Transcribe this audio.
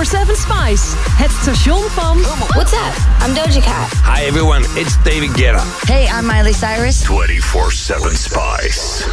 Spice. Het station van... What's up? I'm Doja Cat. Hi everyone, it's David Guetta. Hey, I'm Miley Cyrus. 24/7 Spice.